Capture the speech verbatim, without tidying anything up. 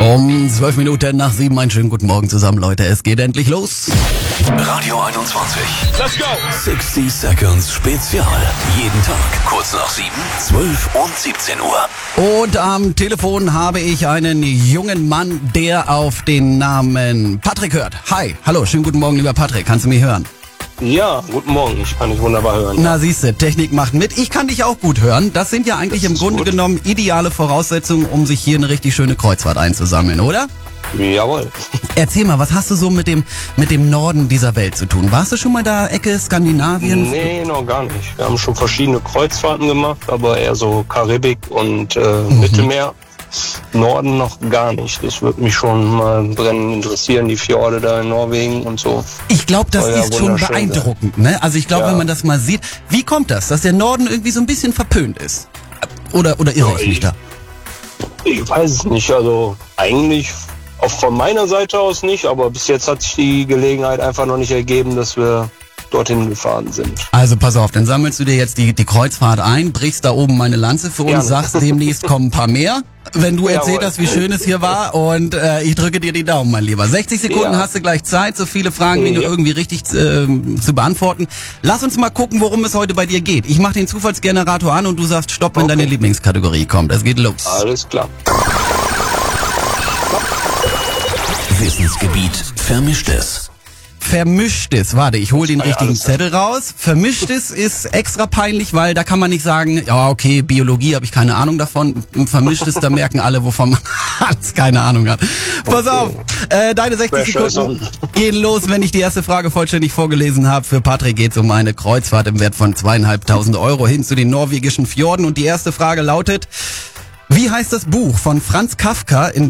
Um zwölf Minuten nach sieben, einen schönen guten Morgen zusammen, Leute. Es geht endlich los. Radio einundzwanzig. Let's go! sechzig Seconds Spezial. Jeden Tag, kurz nach sieben, zwölf und siebzehn Uhr. Und am Telefon habe ich einen jungen Mann, der auf den Namen Patrick hört. Hi, hallo, schönen guten Morgen, lieber Patrick. Kannst du mich hören? Ja, guten Morgen. Ich kann dich wunderbar hören. Na siehste, Technik macht mit. Ich kann dich auch gut hören. Das sind ja eigentlich Das im ist Grunde gut. genommen ideale Voraussetzungen, um sich hier eine richtig schöne Kreuzfahrt einzusammeln, oder? Jawohl. Erzähl mal, was hast du so mit dem mit dem Norden dieser Welt zu tun? Warst du schon mal da, Ecke Skandinavien? Nee, noch gar nicht. Wir haben schon verschiedene Kreuzfahrten gemacht, aber eher so Karibik und äh, Mittelmeer. Norden noch gar nicht. Das würde mich schon mal brennend interessieren, die Fjorde da in Norwegen und so. Ich glaube, das Soll ja ist schon wunderschön beeindruckend, ne? Also ich glaube, Ja. wenn man das mal sieht, wie kommt das, dass der Norden irgendwie so ein bisschen verpönt ist? Oder oder irre Ja, ich mich ich- da? Ich weiß es nicht. Also eigentlich auch von meiner Seite aus nicht, aber bis jetzt hat sich die Gelegenheit einfach noch nicht ergeben, dass wir dorthin gefahren sind. Also pass auf, dann sammelst du dir jetzt die, die Kreuzfahrt ein, brichst da oben meine Lanze für uns, Gerne. sagst, demnächst kommen ein paar mehr, wenn du erzählt Jawohl. hast, wie schön es hier war, und äh, ich drücke dir die Daumen, mein Lieber. sechzig Sekunden Ja. hast du gleich Zeit, so viele Fragen wie du Ja. irgendwie richtig ähm, zu beantworten. Lass uns mal gucken, worum es heute bei dir geht. Ich mache den Zufallsgenerator an und du sagst Stopp, wenn Okay. deine Lieblingskategorie kommt. Es geht los. Alles klar. Wissensgebiet Vermischtes. Vermischtes, warte, ich hole den Ja, richtigen alles klar. Zettel raus. Vermischtes ist extra peinlich, weil da kann man nicht sagen, ja okay, Biologie habe ich keine Ahnung davon. Vermischtes, da merken alle, wovon man alles keine Ahnung hat. Pass auf, äh, deine sechzig Pressure Sekunden is gehen los, wenn ich die erste Frage vollständig vorgelesen habe. Für Patrick geht es um eine Kreuzfahrt im Wert von zweieinhalbtausend Euro hin zu den norwegischen Fjorden. Und die erste Frage lautet, wie heißt das Buch von Franz Kafka, in